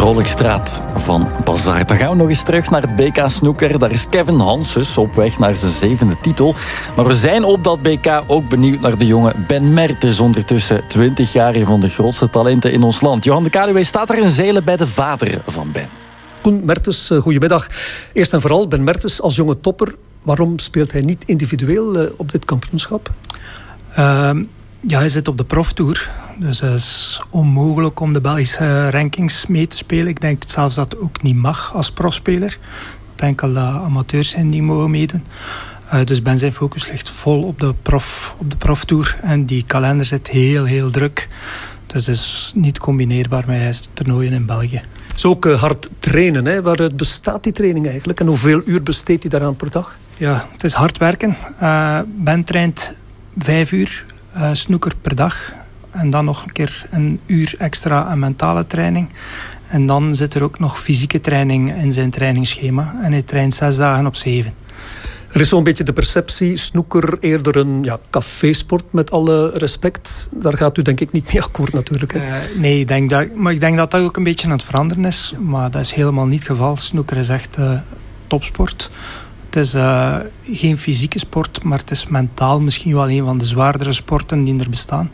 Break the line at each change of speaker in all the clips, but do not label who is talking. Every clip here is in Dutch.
Volksstraat van Bazaar. Dan gaan we nog eens terug naar het BK Snooker. Daar is Kevin Hanses op weg naar zijn 7e titel. Maar we zijn op dat BK ook benieuwd naar de jonge Ben Mertens. Ondertussen 20 jaar, een van de grootste talenten in ons land. Johan de Kaluwe staat er in Zeilen bij de vader van Ben.
Koen Mertens, goedemiddag. Eerst en vooral, Ben Mertens als jonge topper. Waarom speelt hij niet individueel op dit kampioenschap?
Ja, hij zit op de proftour. Dus het is onmogelijk om de Belgische rankings mee te spelen. Ik denk zelfs dat het ook niet mag als profspeler. Dat enkel de amateurs zijn die mogen meedoen. Dus Ben zijn focus ligt vol op de proftour. En die kalender zit heel, heel druk. Dus het is niet combineerbaar met toernooien in België.
Het is ook hard trainen, hè? Waaruit bestaat die training eigenlijk? En hoeveel uur besteedt hij daaraan per dag?
Ja, het is hard werken. Ben traint 5 uur snooker per dag. En dan nog een keer een uur extra aan mentale training. En dan zit er ook nog fysieke training in zijn trainingsschema. En hij traint 6 dagen op 7.
Er is zo'n beetje de perceptie, snooker eerder een cafésport met alle respect. Daar gaat u denk ik niet mee akkoord natuurlijk. Hè?
Nee, ik denk dat dat ook een beetje aan het veranderen is. Maar dat is helemaal niet het geval. Snooker is echt topsport. Het is geen fysieke sport, maar het is mentaal misschien wel een van de zwaardere sporten die er bestaan.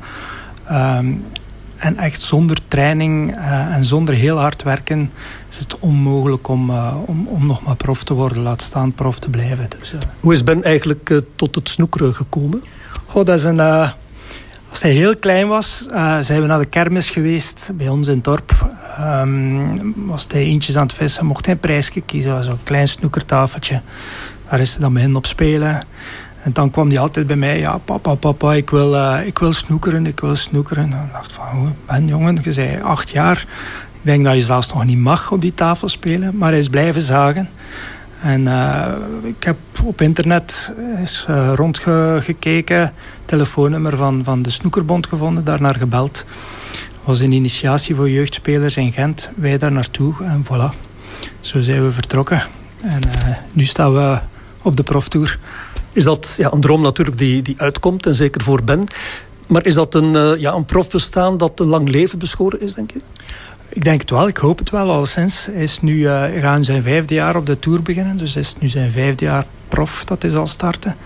En echt zonder training en zonder heel hard werken is het onmogelijk om nog maar prof te worden, laat staan prof te blijven. Dus,
Hoe is Ben eigenlijk tot het snoekeren gekomen?
Dat is als hij heel klein was, zijn we naar de kermis geweest bij ons in het dorp. Was hij eentjes aan het vissen, mocht hij een prijsje kiezen. Zo'n klein snoekertafeltje. Daar is hij dan beginnen op spelen. En dan kwam hij altijd bij mij. Ja, papa, ik wil snoekeren, ik wil snoekeren. En ik dacht van, Ben jongen, je zei 8 jaar. Ik denk dat je zelfs nog niet mag op die tafel spelen. Maar hij is blijven zagen. En ik heb op internet eens rondgekeken. Telefoonnummer van de Snoekerbond gevonden, daarnaar gebeld. Het was een initiatie voor jeugdspelers in Gent. Wij daar naartoe en voilà. Zo zijn we vertrokken. En nu staan we op de proftour.
Is dat een droom natuurlijk die uitkomt, en zeker voor Ben. Maar is dat een profbestaan dat een lang leven beschoren is, denk je?
Ik denk het wel, ik hoop het wel alleszins. Hij is nu gaan zijn 5e jaar op de Tour beginnen. Dus hij is nu zijn 5e jaar prof dat hij zal starten.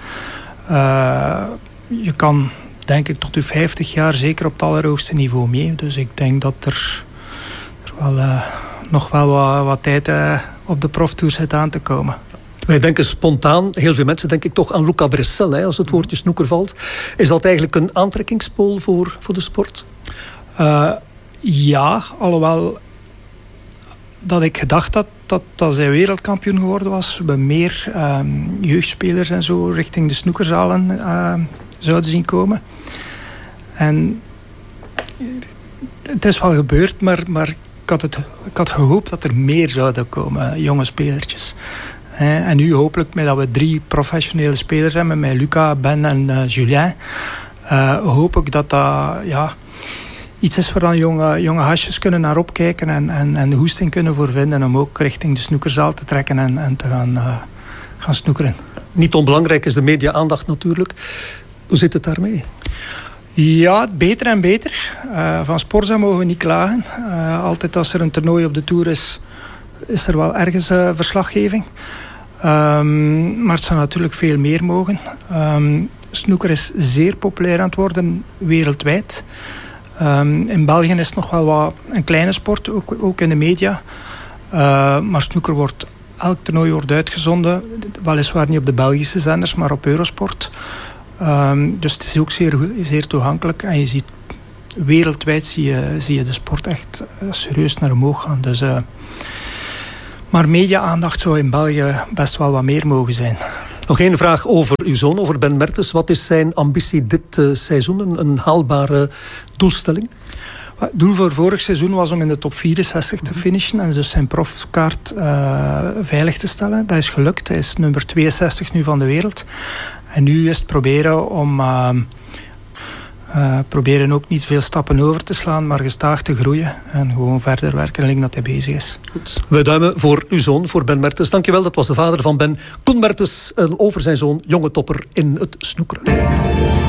Je kan, denk ik, tot je 50 jaar zeker op het allerhoogste niveau mee. Dus ik denk dat er nog wel wat tijd op de proftour zit aan te komen.
Wij denken spontaan, heel veel mensen denk ik toch aan Luca Bressel, als het woordje snoeker valt. Is dat eigenlijk een aantrekkingspool voor de sport? Ja, alhoewel dat ik gedacht had dat zij wereldkampioen geworden was. We meer jeugdspelers en zo richting de snoekerzalen zouden zien komen. En het is wel gebeurd, maar ik had gehoopt dat er meer zouden komen, jonge spelertjes. En nu hopelijk, met dat we 3 professionele spelers hebben, met Luca, Ben en Julien, hoop ik dat iets is waar dan jonge hasjes kunnen naar opkijken en de hoesting kunnen voor vinden om ook richting de snoekerzaal te trekken en te gaan snoekeren. Niet onbelangrijk is de media-aandacht natuurlijk. Hoe zit het daarmee?
Ja, beter en beter. Van Sporza mogen we niet klagen. Altijd als er een toernooi op de Tour is er wel ergens verslaggeving. Maar het zou natuurlijk veel meer mogen. Snooker is zeer populair aan het worden wereldwijd. In België is het nog wel wat een kleine sport, ook in de media. Maar snooker elk toernooi wordt uitgezonden. Weliswaar niet op de Belgische zenders, maar op Eurosport. Dus het is ook zeer toegankelijk. En je ziet wereldwijd zie je de sport echt serieus naar omhoog gaan. Dus, maar media-aandacht zou in België best wel wat meer mogen zijn.
Nog één vraag over uw zoon, over Ben Mertens. Wat is zijn ambitie dit seizoen? Een haalbare doelstelling?
Het doel voor vorig seizoen was om in de top 64 te finishen en dus zijn profkaart veilig te stellen. Dat is gelukt. Hij is nummer 62 nu van de wereld. En nu is het proberen ook niet veel stappen over te slaan, maar gestaag te groeien en gewoon verder werken en dat hij bezig is.
Goed. Wij duimen voor uw zoon, voor Ben Mertens. Dankjewel, dat was de vader van Ben, Koen Mertens, over zijn zoon, jonge topper in het snoekeren.